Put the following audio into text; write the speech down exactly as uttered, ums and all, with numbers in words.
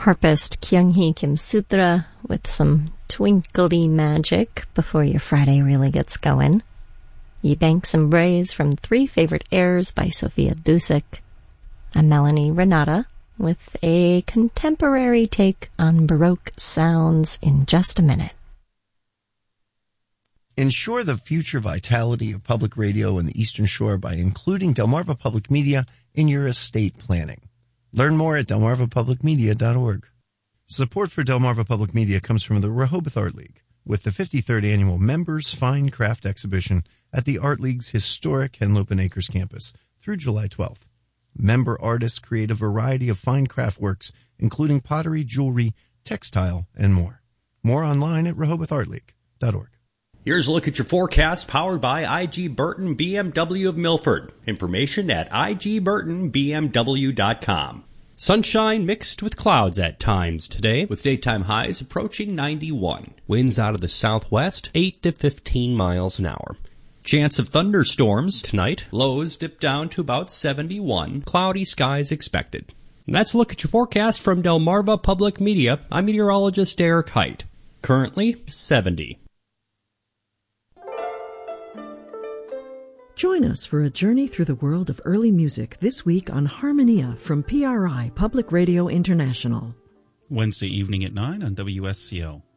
Harpist Kyung-hee Kim Sutra with some twinkly magic before your Friday really gets going. Ye Banks and Brays from Three Favorite Airs by Sophia Dusick. I'm Melanie Renata with a contemporary take on Baroque sounds in just a minute. Ensure the future vitality of public radio in the Eastern Shore by including Delmarva Public Media in your estate planning. Learn more at delmarva public media dot org. Support for Delmarva Public Media comes from the Rehoboth Art League with the fifty-third Annual Members Fine Craft Exhibition at the Art League's historic Henlopen Acres campus through July twelfth. Member artists create a variety of fine craft works, including pottery, jewelry, textile, and more. More online at rehoboth art league dot org. Here's a look at your forecast powered by I G. Burton B M W of Milford. Information at I G Burton B M W dot com. Sunshine mixed with clouds at times today, with daytime highs approaching ninety-one. Winds out of the southwest, eight to fifteen miles an hour. Chance of thunderstorms tonight. Lows dip down to about seventy-one. Cloudy skies expected. And that's a look at your forecast from Delmarva Public Media. I'm meteorologist Eric Height. Currently seventy. Join us for a journey through the world of early music this week on Harmonia from P R I Public Radio International. Wednesday evening at nine on W S C O.